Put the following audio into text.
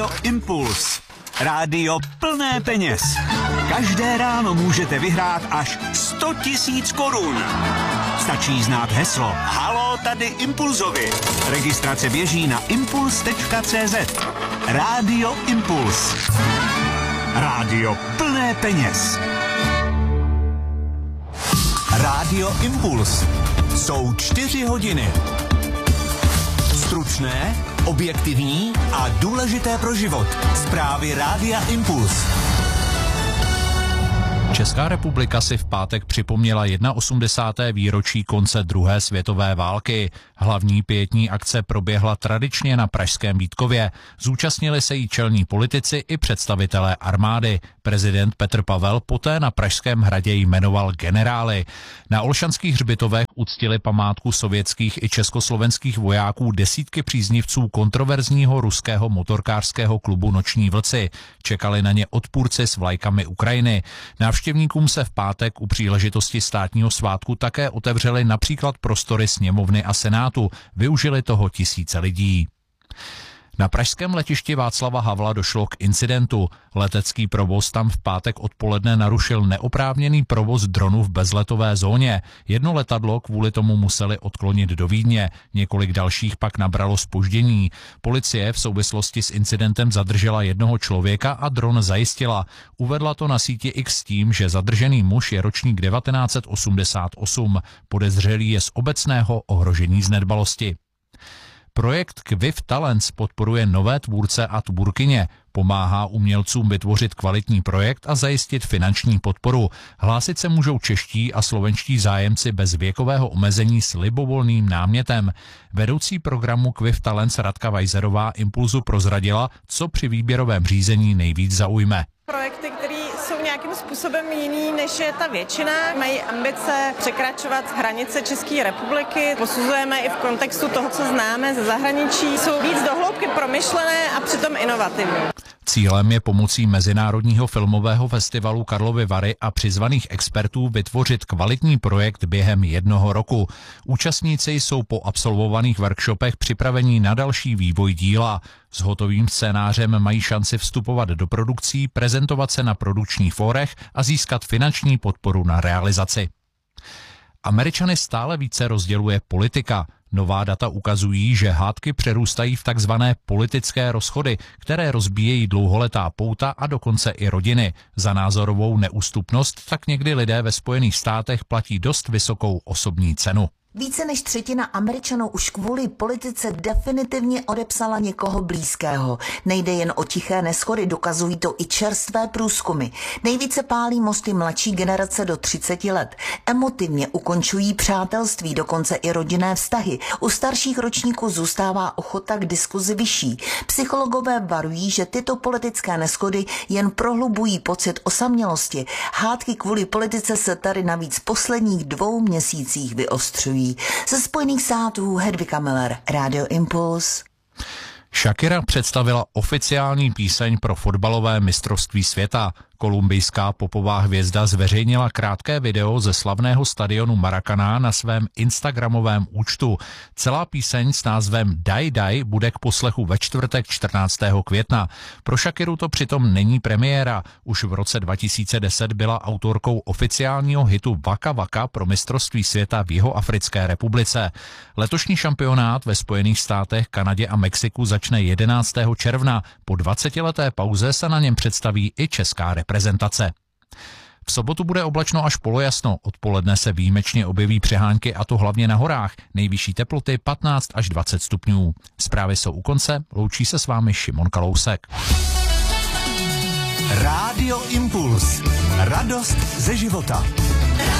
Impuls. Rádio plné peněz. Každé ráno můžete vyhrát až 100 000 korun. Stačí znát heslo Haló, tady Impulzovi. Registrace běží na impuls.cz. Rádio Impuls. Rádio plné peněz. Rádio Impuls. Jsou 4 hodiny. Stručné, objektivní a důležité pro život. Zprávy Rádia Impuls. Česká republika si v pátek připomněla 81. výročí konce druhé světové války. Hlavní pietní akce proběhla tradičně na pražském Vítkově. Zúčastnili se jí čelní politici i představitelé armády. Prezident Petr Pavel poté na Pražském hradě jmenoval generály. Na Olšanských hřbitovech uctili památku sovětských i československých vojáků desítky příznivců kontroverzního ruského motorkářského klubu Noční vlci. Čekali na ně odpůrci s vlajkami Ukrajiny. Návštěvníkům se v pátek u příležitosti státního svátku také otevřely například prostory sněmovny a senátu. Využili toho tisíce lidí. Na pražském letišti Václava Havla došlo k incidentu. Letecký provoz tam v pátek odpoledne narušil neoprávněný provoz dronu v bezletové zóně. Jedno letadlo kvůli tomu museli odklonit do Vídně, několik dalších pak nabralo zpoždění. Policie v souvislosti s incidentem zadržela jednoho člověka a dron zajistila. Uvedla to na síti X tím, že zadržený muž je ročník 1988. Podezřelý je z obecného ohrožení z nedbalosti. Projekt Quiff Talents podporuje nové tvůrce a tvůrkyně. Pomáhá umělcům vytvořit kvalitní projekt a zajistit finanční podporu. Hlásit se můžou čeští a slovenští zájemci bez věkového omezení s libovolným námětem. Vedoucí programu Quiff Talents Radka Vajzerová Impulzu prozradila, co při výběrovém řízení nejvíc zaujme. Projekty, které jsou nějakým způsobem jiný, než je ta většina, mají ambice překračovat hranice České republiky. Posuzujeme i v kontextu toho, co známe ze zahraničí. Jsou víc dohloubky promyšlené a přitom inovativní. Cílem je pomocí Mezinárodního filmového festivalu Karlovy Vary a přizvaných expertů vytvořit kvalitní projekt během 1 roku. Účastníci jsou po absolvovaných workshopech připraveni na další vývoj díla. S hotovým scénářem mají šanci vstupovat do produkcí, prezentovat se na produkčních fórech a získat finanční podporu na realizaci. Američany stále více rozděluje politika. Nová data ukazují, že hádky přerůstají v takzvané politické rozchody, které rozbíjejí dlouholetá pouta a dokonce i rodiny. Za názorovou neústupnost tak někdy lidé ve Spojených státech platí dost vysokou osobní cenu. Více než 1/3 Američanů už kvůli politice definitivně odepsala někoho blízkého. Nejde jen o tiché neshody, dokazují to i čerstvé průzkumy. Nejvíce pálí mosty mladší generace do 30 let. Emotivně ukončují přátelství, dokonce i rodinné vztahy. U starších ročníků zůstává ochota k diskuzi vyšší. Psychologové varují, že tyto politické neshody jen prohlubují pocit osamělosti. Hádky kvůli politice se tady navíc v posledních 2 měsících vyostřují. Ze Spojených států Hedvika Miller, Radio Impuls. Shakira představila oficiální píseň pro fotbalové mistrovství světa. Kolumbijská popová hvězda zveřejnila krátké video ze slavného stadionu Maracaná na svém instagramovém účtu. Celá píseň s názvem Daj Daj bude k poslechu ve čtvrtek 14. května. Pro Shakiru to přitom není premiéra. Už v roce 2010 byla autorkou oficiálního hitu Waka Waka pro mistrovství světa v Jihoafrické republice. Letošní šampionát ve Spojených státech, Kanadě a Mexiku začne 11. června. Po 20leté pauze se na něm představí i česká reprezentace. V sobotu bude oblačno až polojasno, odpoledne se výjimečně objeví přehánky a to hlavně na horách. Nejvyšší teploty 15 až 20 stupňů. Zprávy jsou u konce, loučí se s vámi Šimon Kalousek. Rádio Impuls. Radost ze života.